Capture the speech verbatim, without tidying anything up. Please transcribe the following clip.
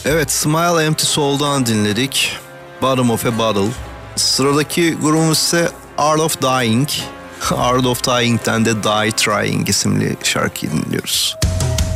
Evet, Smile Empty Soul'dan dinledik. Bottom of a Bottle. Sıradaki grubumuz ise Art of Dying. Art of Dying'den de Die Trying isimli şarkıyı dinliyoruz.